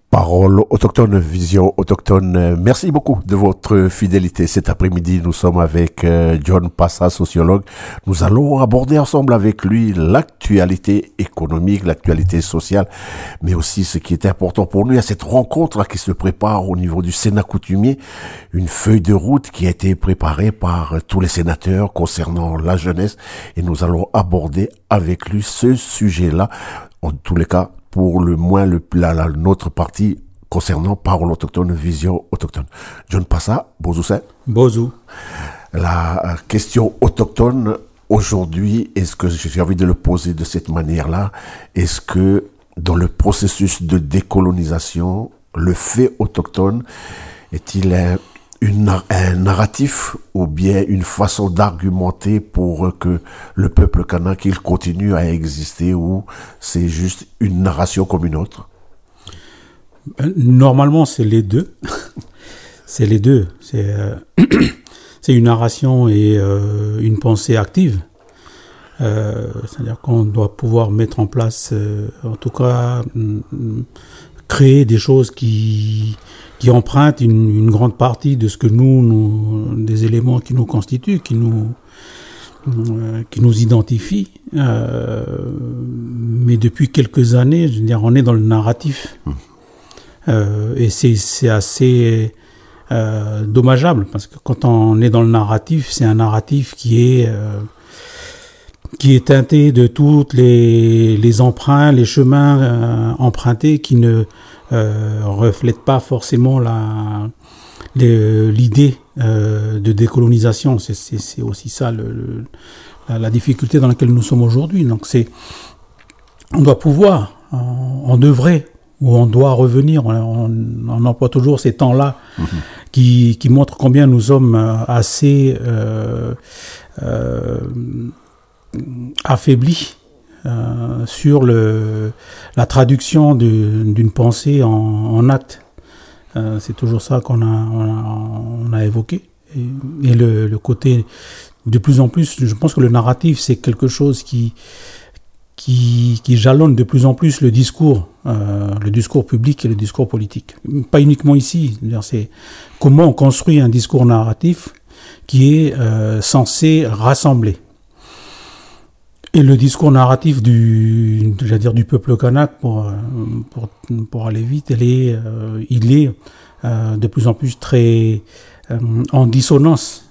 Parole autochtone, vision autochtone. Merci beaucoup de votre fidélité. Cet après-midi, nous sommes avec John Passa, sociologue. Nous allons aborder ensemble avec lui l'actualité économique, l'actualité sociale, mais aussi ce qui est important pour nous. Il y a cette rencontre qui se prépare au niveau du Sénat coutumier, une feuille de route qui a été préparée par tous les sénateurs concernant la jeunesse, et nous allons aborder avec lui ce sujet-là. En tous les cas, pour le moins notre partie concernant Parole autochtone, vision autochtone. John Passa, bonjour. Bonjour. La question autochtone aujourd'hui, est-ce que j'ai envie de le poser de cette manière-là, est-ce que dans le processus de décolonisation, le fait autochtone est-il un narratif ou bien une façon d'argumenter pour que le peuple kanak il continue à exister, ou c'est juste une narration comme une autre? Normalement, c'est les deux. C'est les deux. C'est une narration et une pensée active. C'est-à-dire qu'on doit pouvoir mettre en place, en tout cas, créer des choses qui empruntent une grande partie de ce que des éléments qui nous constituent, qui nous identifient. Mais depuis quelques années, je veux dire, on est dans le narratif. Et c'est assez dommageable, parce que quand on est dans le narratif, c'est un narratif qui est teinté de toutes les emprunts, les chemins empruntés qui ne reflètent pas forcément l'idée de décolonisation. C'est aussi ça la difficulté dans laquelle nous sommes aujourd'hui. Donc on doit pouvoir, on devrait, ou on doit revenir, on emploie toujours ces temps-là qui montrent combien nous sommes assez affaiblis sur la traduction d'une pensée en acte. C'est toujours ça qu'on a évoqué. Et le côté, de plus en plus, je pense que le narratif, c'est quelque chose qui jalonne de plus en plus le discours public et le discours politique. Pas uniquement ici. C'est comment on construit un discours narratif qui est censé rassembler. Et le discours narratif du peuple kanak, pour aller vite, il est de plus en plus très en dissonance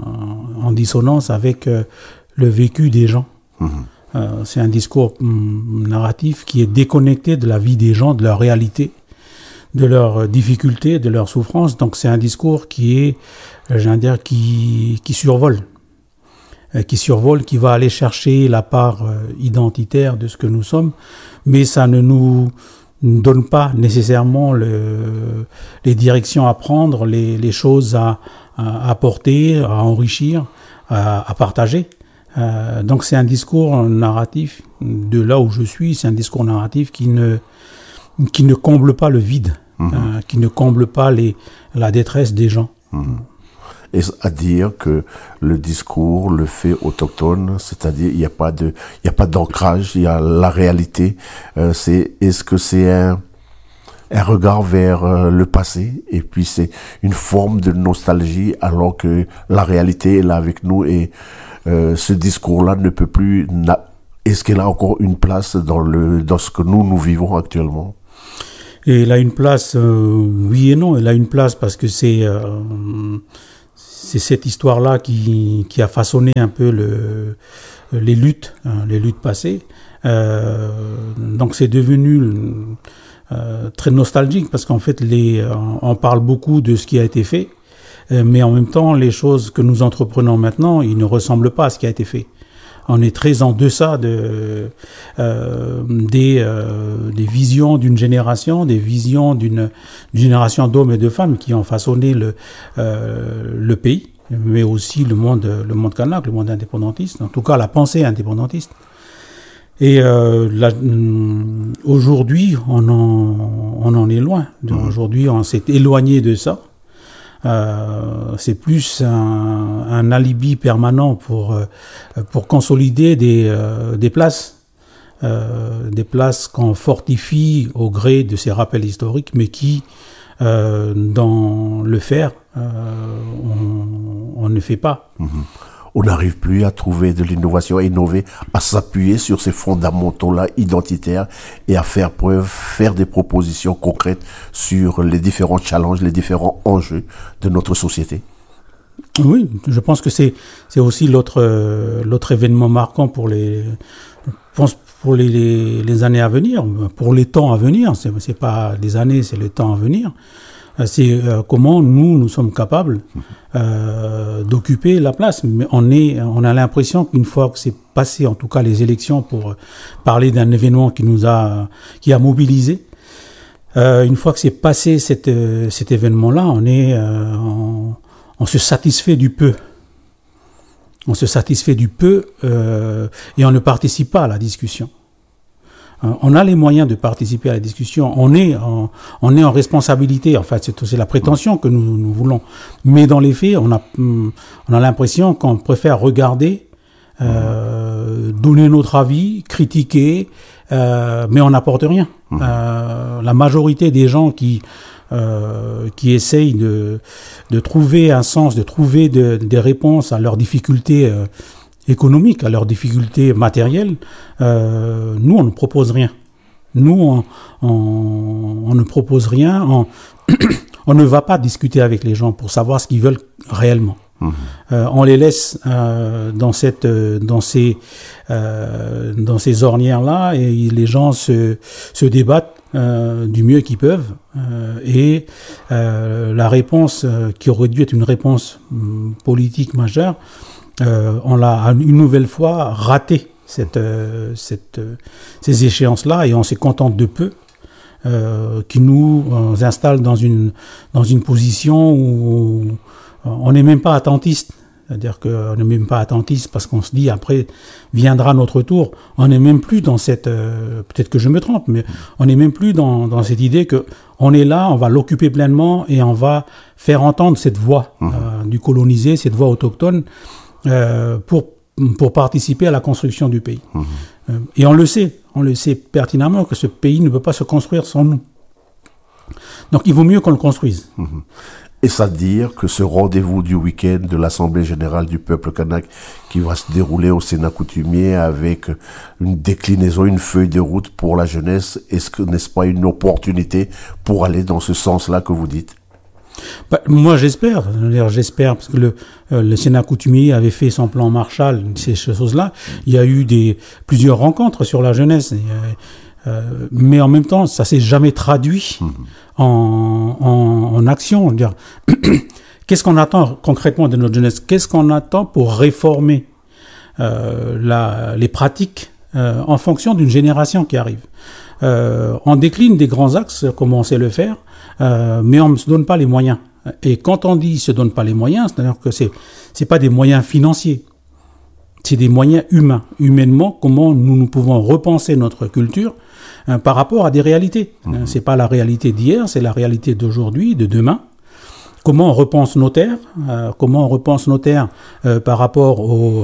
avec le vécu des gens. C'est un discours narratif qui est déconnecté de la vie des gens, de leur réalité, de leurs difficultés, de leurs souffrances. Donc c'est un discours qui survole. Qui va aller chercher la part identitaire de ce que nous sommes, mais ça ne nous donne pas nécessairement les directions à prendre, les choses à porter, à enrichir, à partager. Donc c'est un discours narratif, de là où je suis, c'est un discours narratif qui ne comble pas le vide, qui ne comble pas la détresse des gens. Est-ce à dire que le discours, le fait autochtone, c'est-à-dire il n'y a pas d'ancrage, il y a la réalité. Est-ce que c'est un regard vers le passé, et puis c'est une forme de nostalgie, alors que la réalité est là avec nous, et ce discours-là ne peut plus. Est-ce qu'il a encore une place dans ce que nous vivons actuellement? Et il a une place, oui et non. Il a une place parce que c'est cette histoire-là qui a façonné un peu les luttes passées. Donc c'est devenu très nostalgique, parce qu'en fait on parle beaucoup de ce qui a été fait, mais en même temps les choses que nous entreprenons maintenant, ils ne ressemblent pas à ce qui a été fait. On est très en deçà des visions d'une génération, des visions d'une génération d'hommes et de femmes qui ont façonné le pays, mais aussi le monde kanak, le monde indépendantiste, en tout cas la pensée indépendantiste. Et aujourd'hui, on en est loin. Aujourd'hui, on s'est éloigné de ça. C'est plus un alibi permanent pour consolider des places des places qu'on fortifie au gré de ces rappels historiques, mais qui, dans le faire, on ne fait pas. On n'arrive plus à trouver de l'innovation, à innover, à s'appuyer sur ces fondamentaux-là identitaires et à faire des propositions concrètes sur les différents challenges, les différents enjeux de notre société. Oui, je pense que c'est aussi l'autre événement marquant pour les années à venir, pour les temps à venir. C'est pas des années, c'est le temps à venir. C'est comment nous sommes capables d'occuper la place. Mais on a l'impression qu'une fois que c'est passé, en tout cas les élections, pour parler d'un événement qui a mobilisé, une fois que c'est passé cet événement-là, on se satisfait du peu. On se satisfait du peu et on ne participe pas à la discussion. On a les moyens de participer à la discussion. On est en responsabilité. En fait, c'est la prétention que nous voulons. Mais dans les faits, on a l'impression qu'on préfère regarder, donner notre avis, critiquer, mais on n'apporte rien. La majorité des gens qui essayent de trouver un sens, de trouver des réponses à leurs difficultés économiques, à leurs difficultés matérielles, nous, on ne propose rien. Nous, on ne propose rien. On ne va pas discuter avec les gens pour savoir ce qu'ils veulent réellement. On les laisse dans ces ornières-là et les gens se débattent du mieux qu'ils peuvent. Et la réponse qui aurait dû être une réponse politique majeure, on l'a une nouvelle fois raté ces échéances-là et on se contente de peu, qui nous installe dans une position où on n'est même pas attentiste. C'est-à-dire qu'on n'est même pas attentiste parce qu'on se dit après viendra notre tour. On n'est même plus dans cette, peut-être que je me trompe, mais on n'est même plus dans cette idée que on est là, on va l'occuper pleinement et on va faire entendre cette voix du colonisé, cette voix autochtone, pour participer à la construction du pays. Et on le sait pertinemment que ce pays ne peut pas se construire sans nous. Donc il vaut mieux qu'on le construise. Et c'est-à-dire que ce rendez-vous du week-end de l'Assemblée générale du peuple kanak qui va se dérouler au Sénat coutumier avec une déclinaison, une feuille de route pour la jeunesse, n'est-ce pas une opportunité pour aller dans ce sens-là que vous dites? Moi, j'espère, parce que le Sénat coutumier avait fait son plan Marshall, ces choses-là. Il y a eu plusieurs rencontres sur la jeunesse, mais en même temps, ça s'est jamais traduit en action. Dire, qu'est-ce qu'on attend concrètement de notre jeunesse? Qu'est-ce qu'on attend pour réformer les pratiques en fonction d'une génération qui arrive? On décline des grands axes, comme on sait le faire, mais on ne se donne pas les moyens. Et quand on dit se donne pas les moyens, c'est-à-dire que c'est pas des moyens financiers, c'est des moyens humains. Humainement, comment nous pouvons repenser notre culture par rapport à des réalités. C'est pas la réalité d'hier, c'est la réalité d'aujourd'hui, de demain. Comment on repense nos terres, par rapport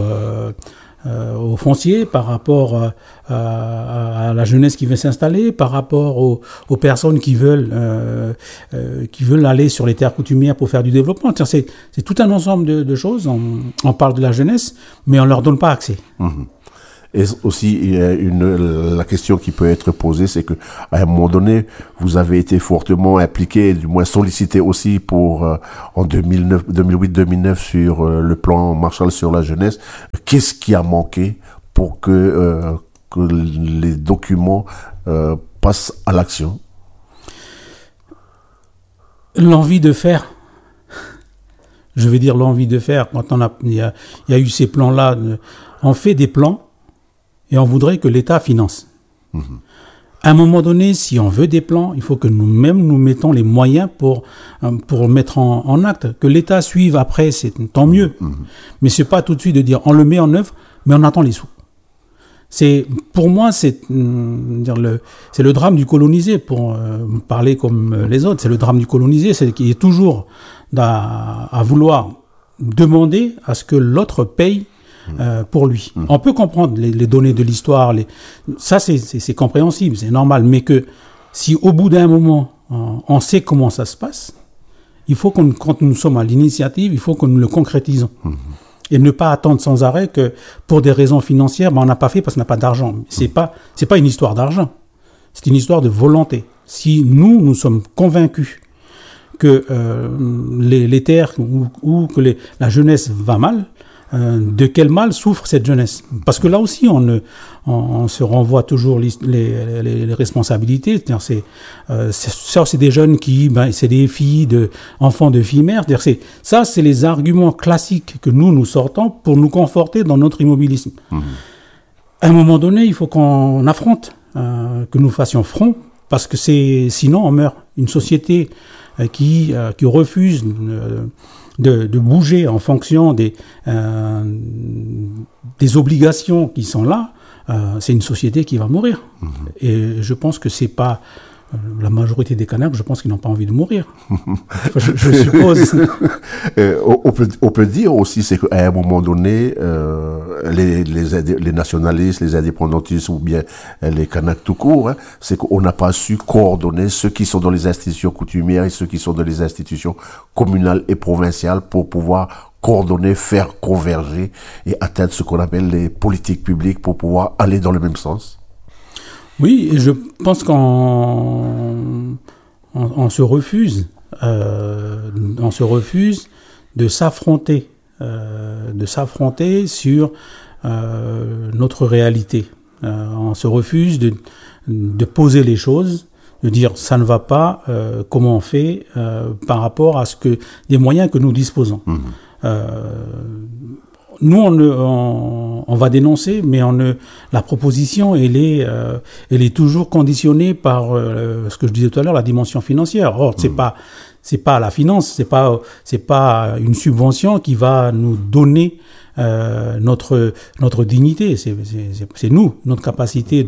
au foncier, par rapport à la jeunesse qui veut s'installer, par rapport aux personnes qui veulent aller sur les terres coutumières pour faire du développement. C'est tout un ensemble de choses. On parle de la jeunesse, mais on ne leur donne pas accès. Et aussi, la question qui peut être posée, c'est que à un moment donné, vous avez été fortement impliqué, du moins sollicité aussi en 2008-2009 sur le plan Marshall sur la jeunesse. Qu'est-ce qui a manqué pour que les documents passent à l'action? L'envie de faire. Je veux dire l'envie de faire. Quand il y a eu ces plans-là, on fait des plans. Et on voudrait que l'État finance. À un moment donné, si on veut des plans, il faut que nous-mêmes nous mettons les moyens pour mettre en acte. Que l'État suive après, c'est tant mieux. Mais c'est pas tout de suite de dire on le met en œuvre, mais on attend les sous. Pour moi, c'est le drame du colonisé, pour parler comme les autres. C'est le drame du colonisé, c'est qu'il est toujours à vouloir demander à ce que l'autre paye pour lui. On peut comprendre les données de l'histoire, ça c'est compréhensible, c'est normal, mais que si au bout d'un moment, on sait comment ça se passe, il faut quand nous sommes à l'initiative, il faut que nous le concrétisons. Et ne pas attendre sans arrêt que pour des raisons financières, on n'a pas fait parce qu'on n'a pas d'argent. C'est pas une histoire d'argent, c'est une histoire de volonté. Si nous sommes convaincus que les terres ou que la jeunesse va mal, de quel mal souffre cette jeunesse? Parce que là aussi, on se renvoie toujours les responsabilités. C'est des jeunes c'est des filles, enfants de filles-mères. C'est les arguments classiques que nous sortons pour nous conforter dans notre immobilisme. À un moment donné, il faut qu'on affronte, que nous fassions front, parce que sinon on meurt. Une société qui refuse de bouger en fonction des obligations qui sont là, c'est une société qui va mourir. Et je pense que c'est pas la majorité des Kanaks, je pense qu'ils n'ont pas envie de mourir. je suppose. On peut dire aussi, c'est qu'à un moment donné, les nationalistes, les indépendantistes ou bien les Kanaks tout court, c'est qu'on n'a pas su coordonner ceux qui sont dans les institutions coutumières et ceux qui sont dans les institutions communales et provinciales pour pouvoir coordonner, faire converger et atteindre ce qu'on appelle les politiques publiques pour pouvoir aller dans le même sens. Oui, et je pense qu'on se refuse, de s'affronter sur notre réalité. On se refuse de poser les choses, de dire ça ne va pas, comment on fait par rapport à des moyens que nous disposons. Nous, on va dénoncer, mais la proposition, elle est toujours conditionnée par ce que je disais tout à l'heure, la dimension financière. Or, c'est pas la finance, c'est pas une subvention qui va nous donner notre dignité. C'est nous, notre capacité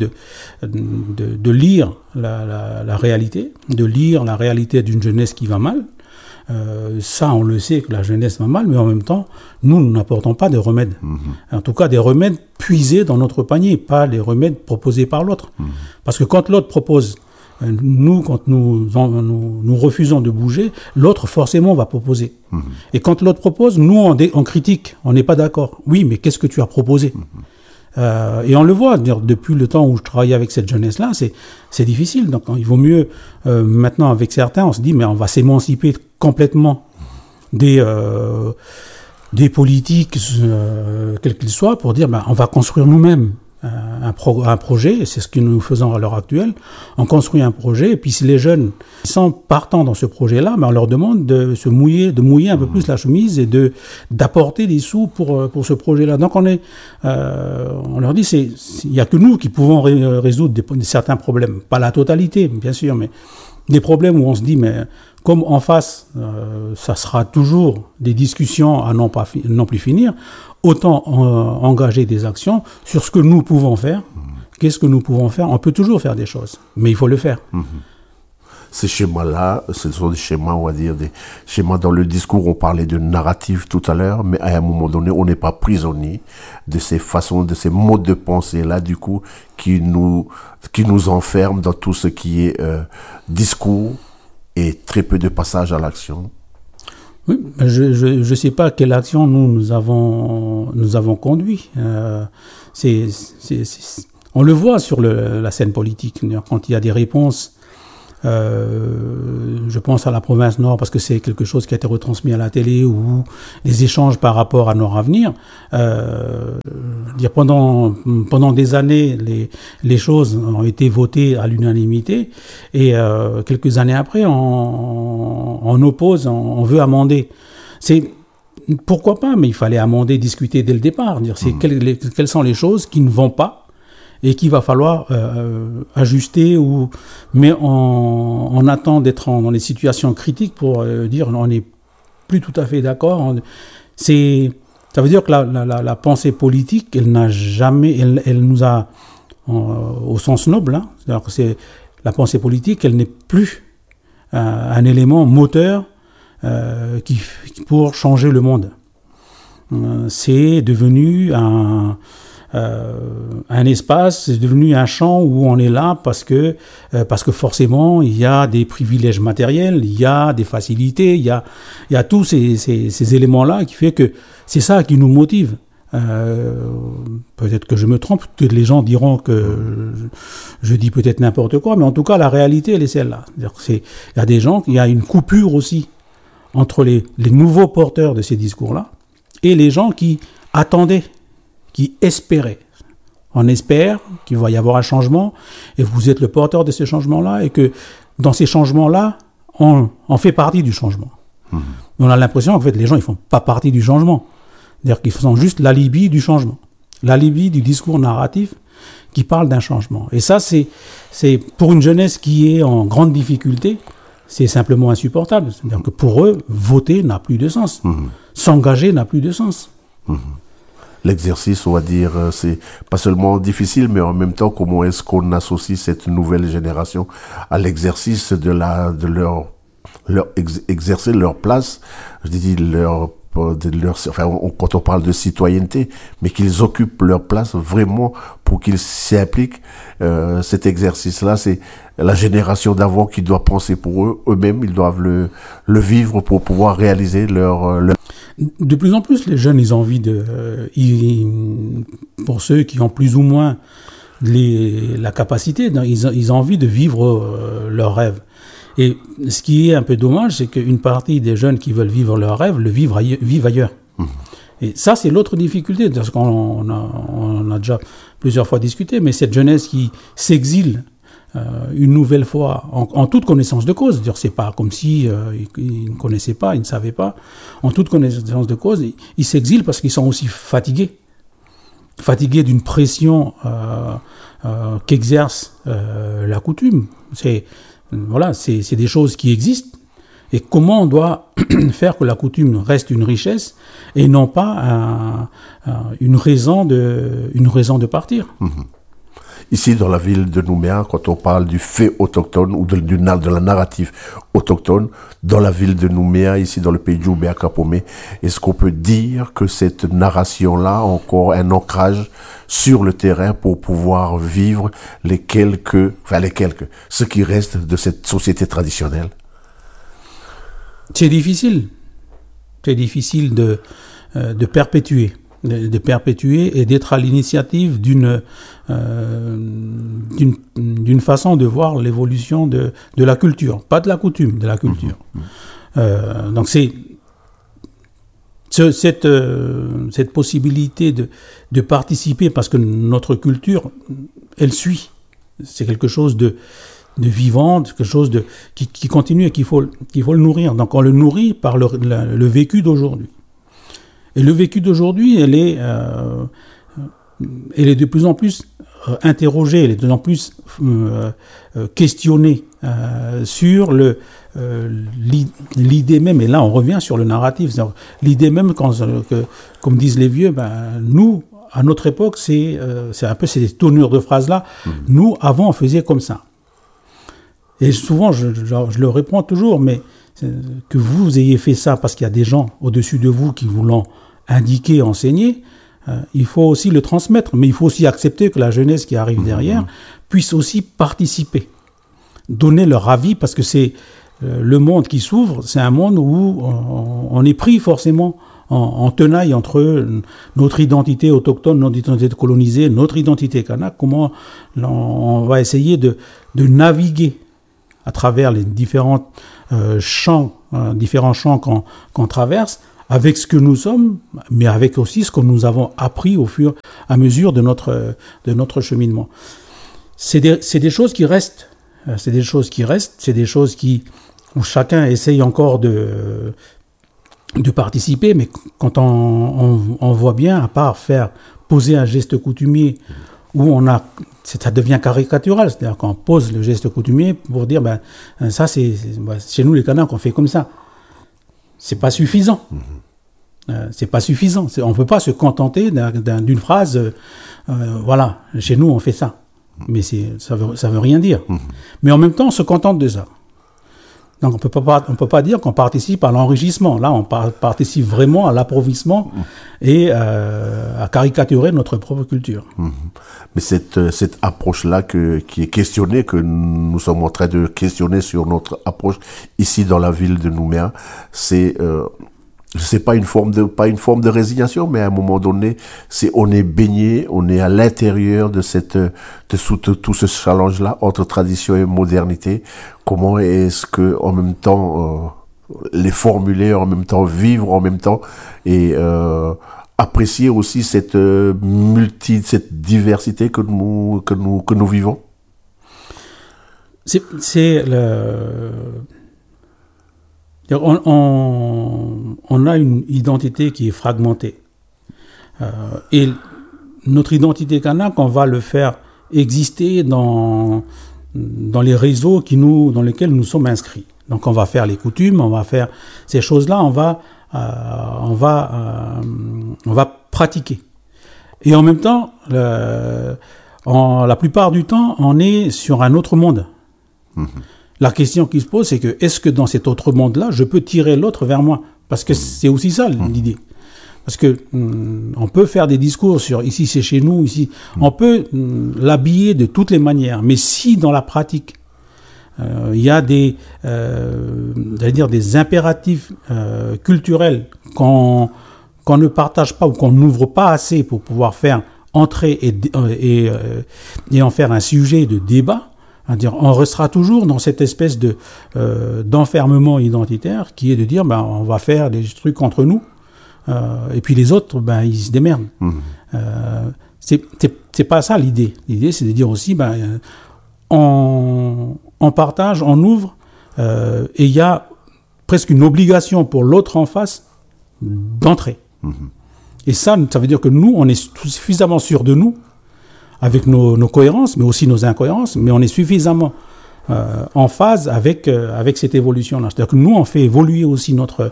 de lire la réalité, de lire la réalité d'une jeunesse qui va mal. Ça, on le sait que la jeunesse va mal, mais en même temps, nous n'apportons pas de remèdes. En tout cas, des remèdes puisés dans notre panier, pas les remèdes proposés par l'autre. Parce que quand l'autre propose, quand nous refusons de bouger, l'autre forcément va proposer. Et quand l'autre propose, nous on critique, on n'est pas d'accord. Oui, mais qu'est-ce que tu as proposé? Et on le voit, depuis le temps où je travaillais avec cette jeunesse-là, c'est difficile. Donc il vaut mieux, maintenant avec certains, on se dit, mais on va s'émanciper complètement des politiques, quels qu'ils soient, pour dire, on va construire nous-mêmes un projet, c'est ce que nous faisons à l'heure actuelle. On construit un projet, et puis si les jeunes sont partants dans ce projet-là, on leur demande de mouiller un peu plus la chemise et d'apporter des sous pour ce projet-là. Donc on leur dit, il y a que nous qui pouvons résoudre certains problèmes, pas la totalité, bien sûr, mais des problèmes où on se dit, mais comme en face, ça sera toujours des discussions à non plus finir, autant engager des actions sur ce que nous pouvons faire. Qu'est-ce que nous pouvons faire? On peut toujours faire des choses, mais il faut le faire. Ces schémas-là, ce sont des schémas, on va dire, des schémas dans le discours, on parlait de narrative tout à l'heure, mais à un moment donné, on n'est pas prisonnier de ces façons, de ces modes de pensée-là, du coup, qui nous enferment dans tout ce qui est discours et très peu de passage à l'action. Oui, je sais pas quelle action nous avons conduit. On le voit sur la scène politique, quand il y a des réponses. Je pense à la province Nord parce que c'est quelque chose qui a été retransmis à la télé ou les échanges par rapport à Nord Avenir. Pendant des années, les choses ont été votées à l'unanimité et quelques années après, on oppose, on veut amender. Pourquoi pas, mais il fallait amender, discuter dès le départ, dire quelles sont les choses qui ne vont pas et qu'il va falloir ajuster, mais on attend d'être dans des situations critiques pour dire on n'est plus tout à fait d'accord. Ça veut dire que la pensée politique, elle n'a jamais, elle nous a, au sens noble, c'est-à-dire que la pensée politique, elle n'est plus un élément moteur pour changer le monde. c'est devenu un espace, c'est devenu un champ où on est là parce que forcément il y a des privilèges matériels, il y a des facilités, il y a tous ces éléments-là qui fait que c'est ça qui nous motive. Peut-être que je me trompe, peut-être les gens diront que je dis peut-être n'importe quoi, mais en tout cas la réalité elle est celle-là. Il y a des gens, il y a une coupure aussi entre les nouveaux porteurs de ces discours-là et les gens qui attendaient, qui espéraient. On espère qu'il va y avoir un changement et vous êtes le porteur de ces changements-là et que dans ces changements-là, on fait partie du changement. On a l'impression qu'en fait les gens ils font pas partie du changement. C'est-à-dire qu'ils sont juste l'alibi du changement, l'alibi du discours narratif qui parle d'un changement. Et ça, c'est pour une jeunesse qui est en grande difficulté, c'est simplement insupportable. C'est-à-dire que pour eux, voter n'a plus de sens. S'engager n'a plus de sens. L'exercice, on va dire, c'est pas seulement difficile, mais en même temps, comment est-ce qu'on associe cette nouvelle génération à l'exercice exercer leur place, je dis quand on parle de citoyenneté, mais qu'ils occupent leur place vraiment pour qu'ils s'impliquent. Cet exercice-là, c'est la génération d'avant qui doit penser pour eux-mêmes, ils doivent le vivre pour pouvoir réaliser leur... De plus en plus, les jeunes, ils ont envie pour ceux qui ont plus ou moins la capacité, ils ont envie de vivre leurs rêves. Et ce qui est un peu dommage, c'est qu'une partie des jeunes qui veulent vivre leurs rêves vivent ailleurs. Et ça, c'est l'autre difficulté, parce qu'on a déjà plusieurs fois discuté, mais cette jeunesse qui s'exile une nouvelle fois en toute connaissance de cause, c'est-à-dire c'est pas comme si ils ne connaissaient pas, ils ne savaient pas, en toute connaissance de cause, ils s'exilent parce qu'ils sont aussi fatigués d'une pression qu'exerce la coutume. C'est des choses qui existent. Et comment on doit faire que la coutume reste une richesse et non pas une raison de partir. Ici, dans la ville de Nouméa, quand on parle du fait autochtone ou de la narrative autochtone, dans la ville de Nouméa, ici dans le pays de Djoubéa-Kapomé, est-ce qu'on peut dire que cette narration-là a encore un ancrage sur le terrain pour pouvoir vivre ce qui reste de cette société traditionnelle? C'est difficile. C'est difficile de perpétuer. De perpétuer et d'être à l'initiative d'une façon de voir l'évolution de la culture, pas de la coutume, de la culture. Donc c'est cette possibilité de participer, parce que notre culture, elle suit. C'est quelque chose de vivant, quelque chose qui continue et qu'il faut le nourrir. Donc on le nourrit par le vécu d'aujourd'hui. Et le vécu d'aujourd'hui, elle est de plus en plus interrogée, elle est de plus en plus questionnée sur l'idée même. Et là, on revient sur le narratif. L'idée même, comme disent les vieux, nous, à notre époque, c'est un peu ces tournures de phrases-là. Nous, avant, on faisait comme ça. Et souvent, je le réponds toujours, mais que vous ayez fait ça parce qu'il y a des gens au-dessus de vous qui vous l'ont indiqué, enseigné, il faut aussi le transmettre, mais il faut aussi accepter que la jeunesse qui arrive derrière puisse aussi participer, donner leur avis, parce que c'est le monde qui s'ouvre, c'est un monde où on est pris forcément en tenaille entre notre identité autochtone, notre identité colonisée, notre identité kanak, comment on va essayer de naviguer à travers les différents champs qu'on traverse, avec ce que nous sommes, mais avec aussi ce que nous avons appris au fur et à mesure de notre cheminement. C'est des choses qui restent. C'est des choses où chacun essaye encore de participer, mais quand on voit bien, à part poser un geste coutumier où ça devient caricatural, c'est-à-dire qu'on pose le geste coutumier pour dire ça c'est chez nous les Kanaks on fait comme ça. C'est pas suffisant. C'est pas suffisant. On peut pas se contenter d'une phrase. Voilà, chez nous on fait ça. Mais ça veut rien dire. Mais en même temps, on se contente de ça. Donc on peut pas dire qu'on participe à l'enrichissement. Là, on participe vraiment à l'appauvrissement et à caricaturer notre propre culture. Mais cette approche-là qui est questionnée, que nous sommes en train de questionner sur notre approche ici dans la ville de Nouméa, c'est pas une forme de résignation, mais à un moment donné, on est baigné, on est à l'intérieur de tout ce challenge-là entre tradition et modernité. Comment est-ce que, en même temps, les formuler, en même temps vivre, en même temps, et apprécier aussi cette diversité que nous vivons? On a une identité qui est fragmentée. Et notre identité kanak, on va le faire exister dans les réseaux dans lesquels nous sommes inscrits. Donc on va faire les coutumes, on va faire ces choses-là, on va pratiquer. Et en même temps, la plupart du temps, on est sur un autre monde. La question qui se pose, c'est que est-ce que dans cet autre monde-là, je peux tirer l'autre vers moi? Parce que c'est aussi ça l'idée. Parce que on peut faire des discours sur ici c'est chez nous, ici, on peut l'habiller de toutes les manières. Mais si dans la pratique, il y a des impératifs culturels qu'on ne partage pas ou qu'on n'ouvre pas assez pour pouvoir faire entrer et en faire un sujet de débat, on restera toujours dans cette espèce d'enfermement identitaire qui est de dire on va faire des trucs entre nous et puis les autres ils se démerdent. C'est pas ça l'idée. L'idée c'est de dire aussi on partage, on ouvre et il y a presque une obligation pour l'autre en face d'entrer. Et ça veut dire que nous on est suffisamment sûrs de nous avec nos cohérences, mais aussi nos incohérences, mais on est suffisamment en phase avec cette évolution-là. C'est-à-dire que nous, on fait évoluer aussi notre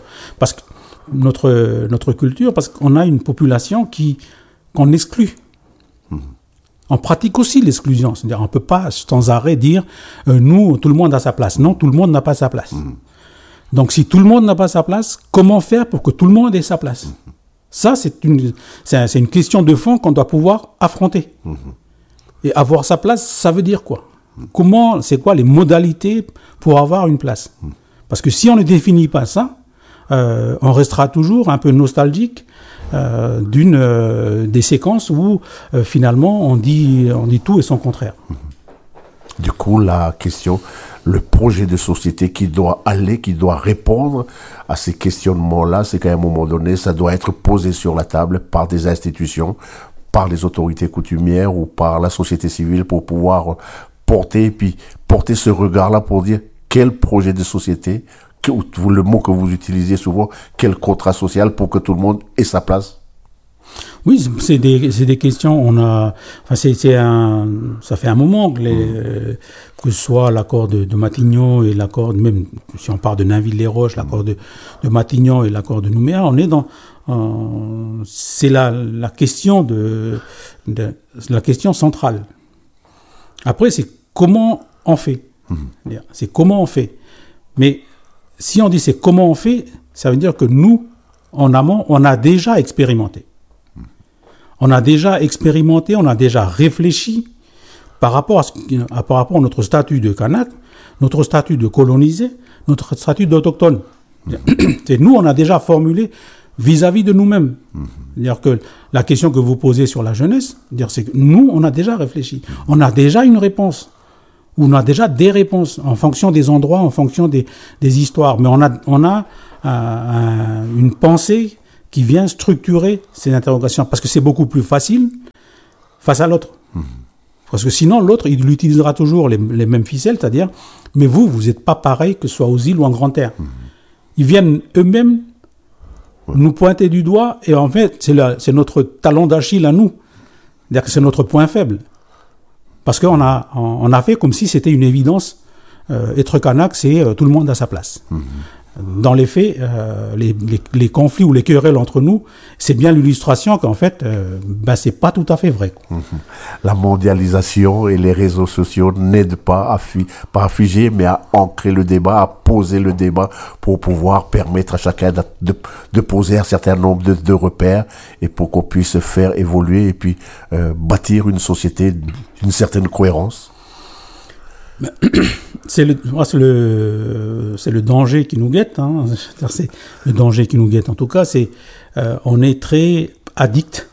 culture, parce qu'on a une population qu'on exclut. On pratique aussi l'exclusion. C'est-à-dire on ne peut pas sans arrêt dire nous, tout le monde a sa place. Non, tout le monde n'a pas sa place. Donc si tout le monde n'a pas sa place, comment faire pour que tout le monde ait sa place? Ça, c'est une question de fond qu'on doit pouvoir affronter. Et avoir sa place, ça veut dire quoi? C'est quoi les modalités pour avoir une place? Parce que si on ne définit pas ça, on restera toujours un peu nostalgique des séquences où finalement on dit tout et son contraire. Du coup, la question, le projet de société qui doit répondre à ces questionnements-là, c'est qu'à un moment donné, ça doit être posé sur la table par des institutions, par les autorités coutumières ou par la société civile pour pouvoir porter ce regard-là pour dire quel projet de société, le mot que vous utilisez souvent, quel contrat social pour que tout le monde ait sa place. Oui, c'est des questions. Ça fait un moment que ce soit l'accord de Matignon et l'accord, même si on parle de Nainville-les-Roches, l'accord de Matignon et l'accord de Nouméa, on est c'est la question la question centrale. Après, c'est comment on fait. C'est comment on fait. Mais si on dit c'est comment on fait, ça veut dire que nous, en amont, on a déjà expérimenté. On a déjà réfléchi par rapport à notre statut de Kanak, notre statut de colonisé, notre statut d'autochtone. C'est nous, on a déjà formulé vis-à-vis de nous-mêmes. C'est-à-dire que la question que vous posez sur la jeunesse, c'est que nous, on a déjà réfléchi. On a déjà une réponse. Ou on a déjà des réponses en fonction des endroits, en fonction des histoires. Mais on a une pensée qui vient structurer ces interrogations. Parce que c'est beaucoup plus facile face à l'autre. Parce que sinon, l'autre, il utilisera toujours les mêmes ficelles, c'est-à-dire, mais vous n'êtes pas pareil que ce soit aux îles ou en Grande Terre. Ils viennent eux-mêmes nous pointer du doigt, et en fait, c'est notre talon d'Achille à nous. C'est-à-dire que c'est notre point faible. Parce qu'on a fait comme si c'était une évidence. Être Kanak, c'est tout le monde à sa place. Dans les faits, les conflits ou les querelles entre nous, c'est bien l'illustration qu'en fait, c'est pas tout à fait vrai. La mondialisation et les réseaux sociaux n'aident pas à figer, mais à ancrer le débat, à poser le débat pour pouvoir permettre à chacun de poser un certain nombre de repères et pour qu'on puisse faire évoluer et puis bâtir une société d'une certaine cohérence. C'est le danger qui nous guette. Hein. C'est le danger qui nous guette. En tout cas, on est très addict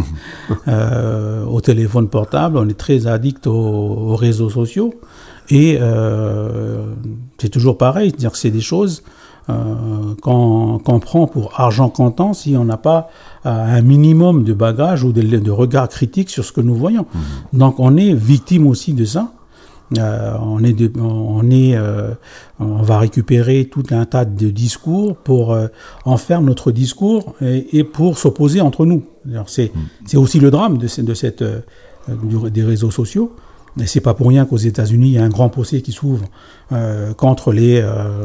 au téléphone portable, on est très addict aux réseaux sociaux. Et c'est toujours pareil, c'est-à-dire que c'est des choses qu'on prend pour argent comptant si on n'a pas un minimum de bagage ou de regard critique sur ce que nous voyons. Donc on est victime aussi de ça. On va récupérer tout un tas de discours pour en faire notre discours et pour s'opposer entre nous. C'est aussi le drame des réseaux sociaux. Et c'est pas pour rien qu'aux États-Unis il y a un grand fossé qui s'ouvre contre le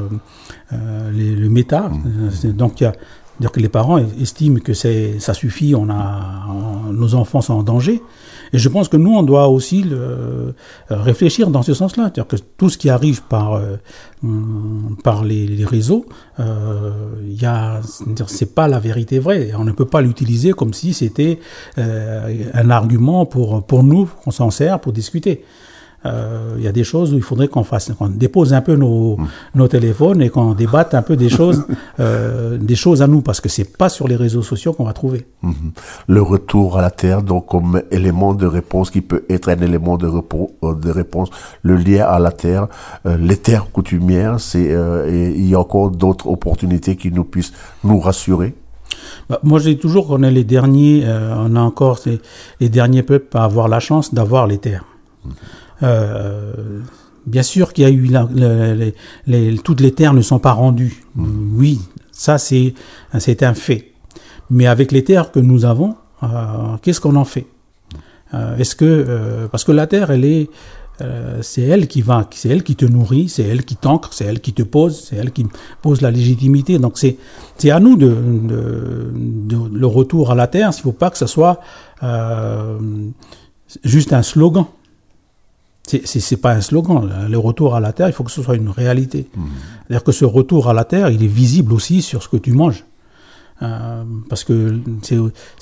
méta. Donc c'est-à-dire que les parents estiment que ça suffit, nos enfants sont en danger. Et je pense que nous, on doit aussi réfléchir dans ce sens-là. C'est-à-dire que tout ce qui arrive par les réseaux, c'est pas la vérité vraie. On ne peut pas l'utiliser comme si c'était un argument pour nous, qu'on s'en sert pour discuter. Il y a des choses où il faudrait qu'on dépose un peu nos téléphones et qu'on débatte un peu des choses à nous, parce que c'est pas sur les réseaux sociaux qu'on va trouver. Le retour à la terre, donc comme élément de réponse qui peut être un élément de réponse, le lien à la terre, les terres coutumières, et il y a encore d'autres opportunités qui nous puissent nous rassurer. Moi, je dis toujours qu'on est les derniers, on a encore les derniers peuples à avoir la chance d'avoir les terres. Bien sûr qu'il y a eu toutes les terres ne sont pas rendues. Oui, ça c'est un fait. Mais avec les terres que nous avons, qu'est-ce qu'on en fait? Parce que la terre, c'est elle qui te nourrit, c'est elle qui t'ancre, c'est elle qui te pose, c'est elle qui pose la légitimité. Donc c'est à nous le retour à la terre. Il ne faut pas que ce soit juste un slogan. C'est pas un slogan. Le retour à la terre, il faut que ce soit une réalité. C'est-à-dire que ce retour à la terre, il est visible aussi sur ce que tu manges. Parce que c'est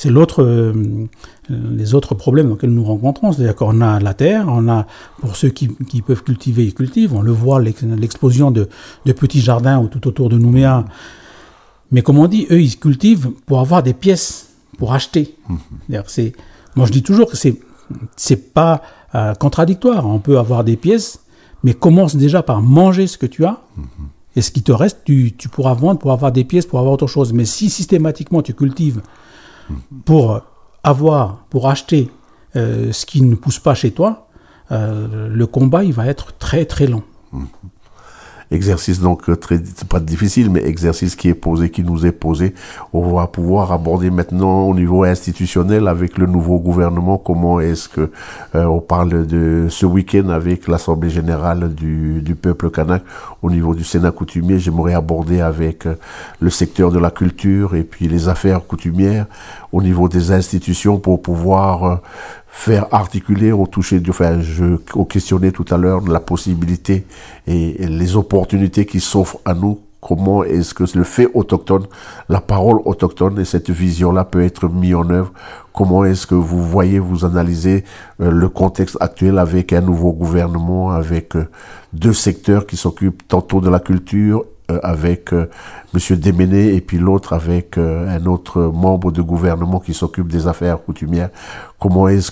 les autres problèmes auxquels nous rencontrons. C'est-à-dire qu'on a la terre, pour ceux qui peuvent cultiver, ils cultivent. On le voit, l'explosion de petits jardins tout autour de Nouméa. Mais comme on dit, eux, ils cultivent pour avoir des pièces, pour acheter. Moi, je dis toujours que c'est pas contradictoire. On peut avoir des pièces, mais commence déjà par manger ce que tu as. Et ce qui te reste, tu pourras vendre pour avoir des pièces, pour avoir autre chose. Mais si systématiquement tu cultives pour acheter ce qui ne pousse pas chez toi, le combat, il va être très très long. Exercice donc c'est pas difficile, mais exercice qui nous est posé. On va pouvoir aborder maintenant au niveau institutionnel avec le nouveau gouvernement. Comment est-ce que on parle de ce week-end avec l'Assemblée générale du peuple kanak au niveau du Sénat coutumier. J'aimerais aborder avec le secteur de la culture et puis les affaires coutumières au niveau des institutions pour pouvoir faire articuler au questionner tout à l'heure la possibilité et les opportunités qui s'offrent à nous. Comment est-ce que le fait autochtone, la parole autochtone et cette vision-là peut être mis en œuvre? Comment est-ce que vous analysez le contexte actuel avec un nouveau gouvernement, avec deux secteurs qui s'occupent tantôt de la culture, avec Monsieur Déméné et puis l'autre avec un autre membre de gouvernement qui s'occupe des affaires coutumières. Comment est-ce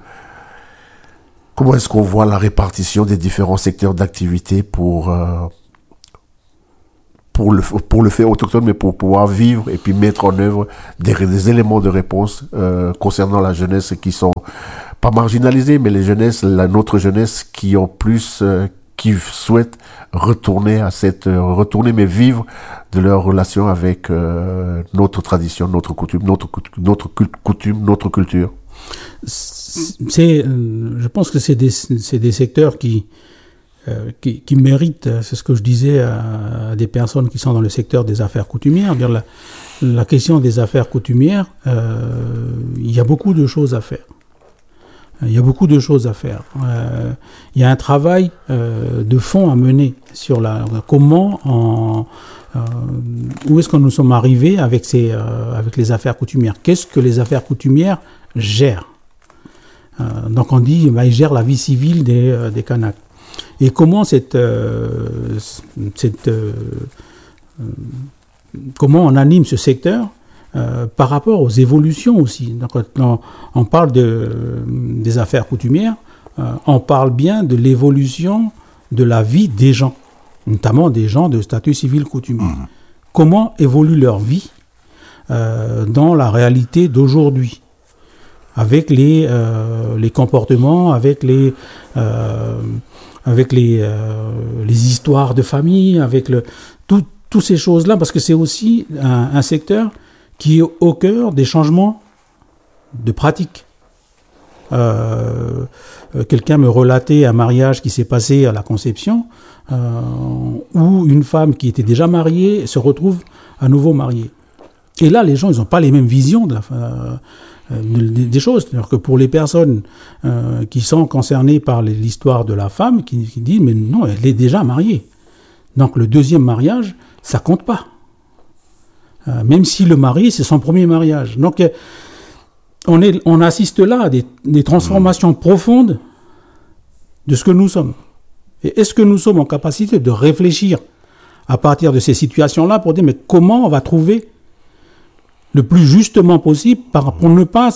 qu'on voit la répartition des différents secteurs d'activité pour le fait autochtone, mais pour pouvoir vivre et puis mettre en œuvre des éléments de réponse concernant la jeunesse qui sont pas marginalisés, mais notre jeunesse qui ont plus qui souhaitent retourner mais vivre de leur relation avec notre tradition, notre coutume, notre culture. Je pense que c'est des secteurs qui qui mérite, c'est ce que je disais à des personnes qui sont dans le secteur des affaires coutumières, dire la question des affaires coutumières, il y a beaucoup de choses à faire. Il y a beaucoup de choses à faire. Il y a un travail de fond à mener sur comment, où est-ce que nous sommes arrivés avec les affaires coutumières. Qu'est-ce que les affaires coutumières gèrent? Donc on dit, ils gèrent la vie civile des Kanaks. Et comment comment on anime ce secteur par rapport aux évolutions aussi. Donc, quand on parle des affaires coutumières, on parle bien de l'évolution de la vie des gens, notamment des gens de statut civil coutumier. Comment évolue leur vie dans la réalité d'aujourd'hui, avec les comportements, avec les histoires de famille, avec toutes ces choses-là, parce que c'est aussi un secteur qui est au cœur des changements de pratiques. Quelqu'un me relatait un mariage qui s'est passé à la conception, où une femme qui était déjà mariée se retrouve à nouveau mariée. Et là, les gens, ils n'ont pas les mêmes visions des choses. C'est-à-dire que pour les personnes qui sont concernées par l'histoire de la femme, qui disent, mais non, elle est déjà mariée. Donc le deuxième mariage, ça compte pas. Même si le mari, c'est son premier mariage. Donc, on assiste là à des transformations profondes de ce que nous sommes. Et est-ce que nous sommes en capacité de réfléchir à partir de ces situations-là pour dire, mais comment on va trouver le plus justement possible pour ne pas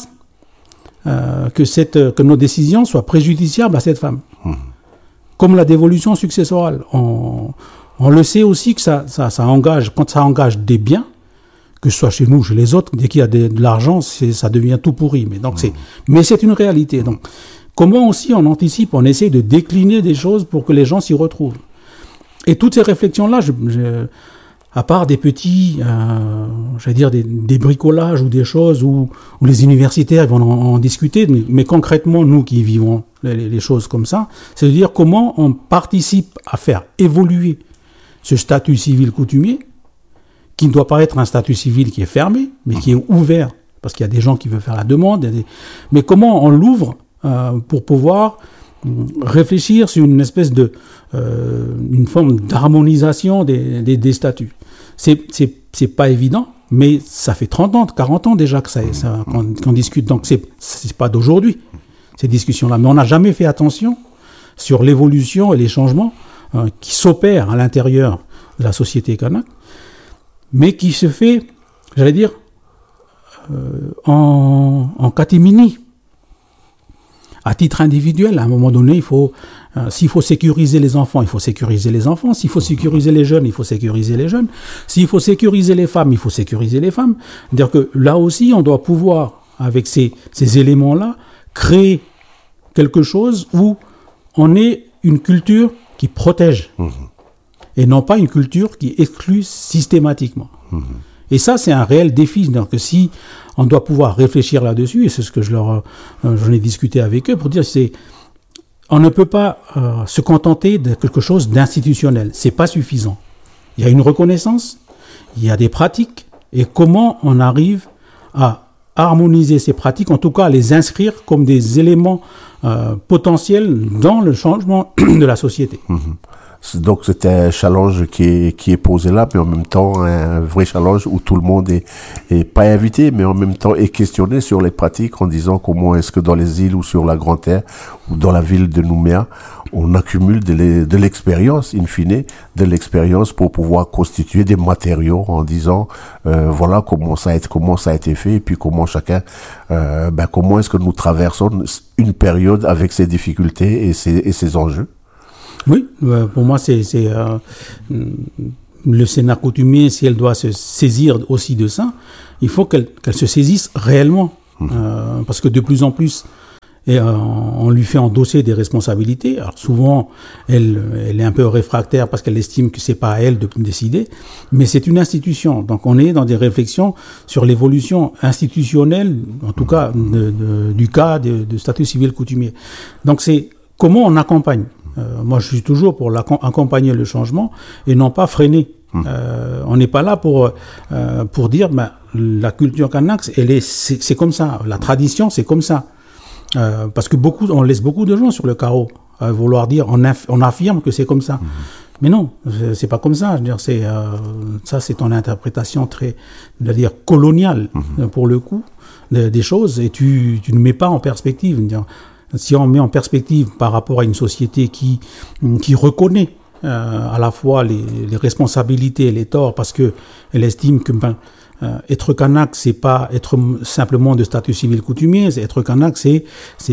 que nos décisions soient préjudiciables à cette femme. Comme la dévolution successorale. On le sait aussi que ça engage, quand ça engage des biens, que ce soit chez nous, chez les autres, dès qu'il y a de l'argent, ça devient tout pourri. Mais c'est une réalité. Donc, comment aussi on anticipe, on essaie de décliner des choses pour que les gens s'y retrouvent. Et toutes ces réflexions-là, à part des petits, des bricolages ou des choses où les universitaires vont en discuter, mais concrètement, nous qui vivons les choses comme ça, c'est de dire comment on participe à faire évoluer ce statut civil coutumier, qui ne doit pas être un statut civil qui est fermé, mais qui est ouvert, parce qu'il y a des gens qui veulent faire la demande, mais comment on l'ouvre pour pouvoir réfléchir sur une espèce une forme d'harmonisation des statuts. C'est pas évident, mais ça fait 30 ans, 40 ans déjà qu'on discute, donc c'est pas d'aujourd'hui, ces discussions-là. Mais on n'a jamais fait attention sur l'évolution et les changements qui s'opèrent à l'intérieur de la société kanak, mais qui se fait, en catimini. À titre individuel, à un moment donné, s'il faut sécuriser les enfants, il faut sécuriser les enfants. S'il faut sécuriser les jeunes, il faut sécuriser les jeunes. S'il faut sécuriser les femmes, il faut sécuriser les femmes. C'est-à-dire que là aussi, on doit pouvoir, avec ces éléments-là, créer quelque chose où on ait une culture qui protège. Et non pas une culture qui exclut systématiquement. Et ça, c'est un réel défi. Donc, si on doit pouvoir réfléchir là-dessus, et c'est ce que j'en ai discuté avec eux, pour dire on ne peut pas se contenter de quelque chose d'institutionnel. C'est pas suffisant. Il y a une reconnaissance, il y a des pratiques, et comment on arrive à harmoniser ces pratiques, en tout cas à les inscrire comme des éléments potentiels dans le changement de la société. Donc c'est un challenge qui est posé là, mais en même temps un vrai challenge où tout le monde est pas invité, mais en même temps est questionné sur les pratiques en disant comment est-ce que dans les îles ou sur la Grande Terre ou dans la ville de Nouméa, on accumule de l'expérience, in fine, de l'expérience pour pouvoir constituer des matériaux en disant voilà comment ça a été fait et puis comment chacun comment est-ce que nous traversons une période avec ses difficultés et ses enjeux. Oui, pour moi, c'est le Sénat coutumier, si elle doit se saisir aussi de ça, il faut qu'elle se saisisse réellement. Parce que de plus en plus, on lui fait endosser des responsabilités. Alors souvent, elle est un peu réfractaire parce qu'elle estime que c'est pas à elle de décider, mais c'est une institution. Donc on est dans des réflexions sur l'évolution institutionnelle, en tout cas du cas de statut civil coutumier. Donc c'est comment on accompagne. Moi, je suis toujours pour accompagner le changement et non pas freiner. On n'est pas là pour dire la culture kanak, c'est comme ça. La tradition, c'est comme ça. Parce que on laisse beaucoup de gens sur le carreau à vouloir dire, on affirme que c'est comme ça. Mais non, c'est pas comme ça. Je veux dire, ça, c'est ton interprétation très, coloniale pour le coup des choses, et tu ne mets pas en perspective. Si on met en perspective par rapport à une société qui reconnaît à la fois les responsabilités et les torts, parce que elle estime que être kanak, c'est pas être simplement de statut civil coutumier. Être kanak, c'est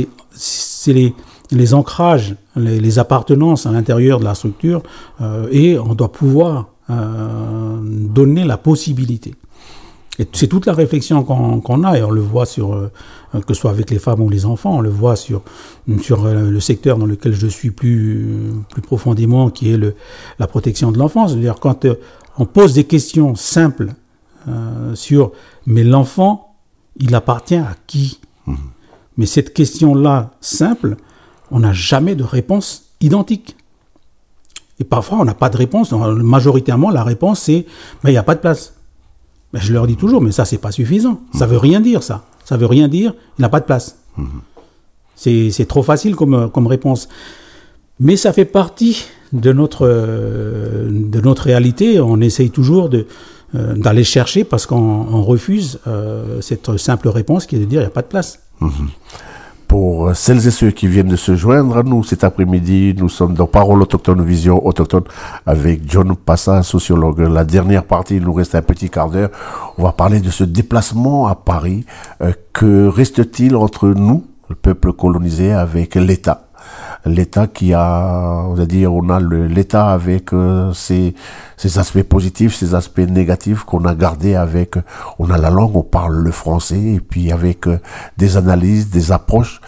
les ancrages, les appartenances à l'intérieur de la structure, et on doit pouvoir donner la possibilité. Et c'est toute la réflexion qu'on a, et on le voit que ce soit avec les femmes ou les enfants, on le voit sur le secteur dans lequel je suis plus profondément, qui est la protection de l'enfance. C'est-à-dire quand on pose des questions simples mais l'enfant, il appartient à qui? Mais cette question-là simple, on n'a jamais de réponse identique. Et parfois, on n'a pas de réponse. Majoritairement, la réponse, c'est « il n'y a pas de place ». Je leur dis toujours, mais ça, c'est pas suffisant. Ça veut rien dire, ça. Ça veut rien dire, il n'a pas de place. C'est trop facile comme réponse. Mais ça fait partie de notre réalité. On essaye toujours d'aller chercher, parce qu'on refuse cette simple réponse qui est de dire il n'y a pas de place. Pour celles et ceux qui viennent de se joindre à nous cet après-midi, nous sommes dans Parole autochtone, Vision autochtone avec John Passa, sociologue. La dernière partie, il nous reste un petit quart d'heure. On va parler de ce déplacement à Paris. Que reste-t-il entre nous, le peuple colonisé, avec l'État? L'État qui a, on a l'État avec ses aspects positifs, ses aspects négatifs qu'on a gardés avec, on a la langue, on parle le français, et puis avec des analyses, des approches.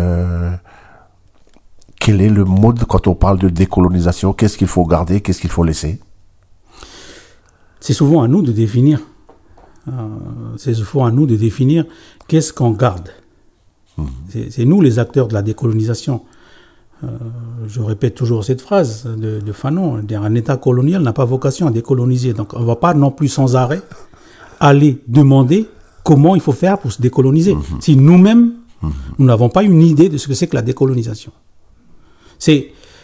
Quel est le mode quand on parle de décolonisation? Qu'est-ce qu'il faut garder? Qu'est-ce qu'il faut laisser? C'est souvent à nous de définir. C'est souvent à nous de définir qu'est-ce qu'on garde. C'est nous les acteurs de la décolonisation. Je répète toujours cette phrase de Fanon, un État colonial n'a pas vocation à décoloniser. Donc on ne va pas non plus sans arrêt aller demander comment il faut faire pour se décoloniser. Si nous-mêmes, nous n'avons pas une idée de ce que c'est que la décolonisation. C'est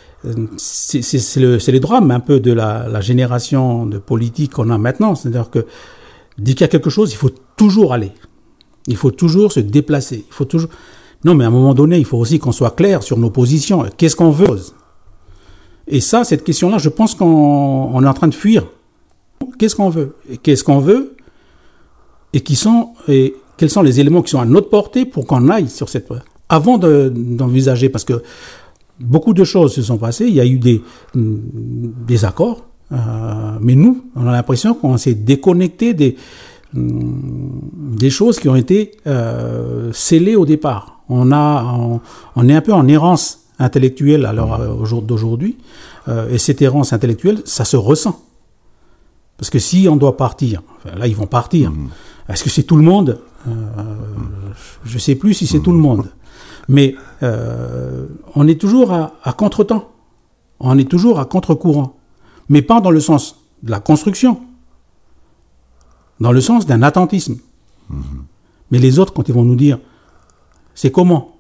le drame un peu de la génération de politique qu'on a maintenant. C'est-à-dire que dès qu'il y a quelque chose, il faut toujours aller. Il faut toujours se déplacer. Il faut toujours... Non, mais à un moment donné, il faut aussi qu'on soit clair sur nos positions. Qu'est-ce qu'on veut? Et ça, cette question-là, je pense qu'on est en train de fuir. Qu'est-ce qu'on veut? Et qu'est-ce qu'on veut? Et quels sont les éléments qui sont à notre portée pour qu'on aille sur cette voie? Avant d'envisager, parce que beaucoup de choses se sont passées, il y a eu des accords, mais nous, on a l'impression qu'on s'est déconnecté des choses qui ont été scellées au départ. On est un peu en errance intellectuelle à l'heure d'aujourd'hui, et cette errance intellectuelle, ça se ressent. Parce que si on doit partir, là ils vont partir. Est-ce que c'est tout le monde? Je ne sais plus si c'est tout le monde. Mais on est toujours à contre-temps. On est toujours à contre-courant. Mais pas dans le sens de la construction. Dans le sens d'un attentisme. Mais les autres, quand ils vont nous dire, c'est comment?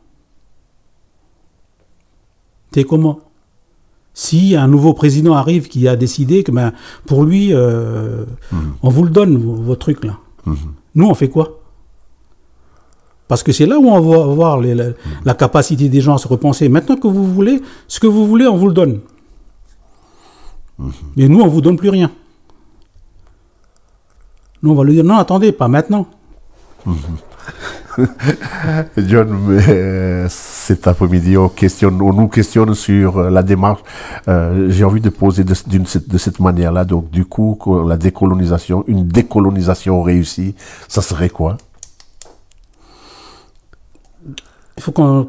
C'est comment? Si un nouveau président arrive qui a décidé que pour lui, on vous le donne, vos trucs là. Nous, on fait quoi? Parce que c'est là où on va voir la capacité des gens à se repenser. Maintenant que vous voulez, ce que vous voulez, on vous le donne. Et nous, on ne vous donne plus rien. Nous, on va lui dire, non, attendez, pas maintenant. John, cet après-midi, on nous questionne sur la démarche. J'ai envie de poser de cette manière-là. Donc, du coup, la décolonisation, une décolonisation réussie, ça serait quoi? Il faut qu'on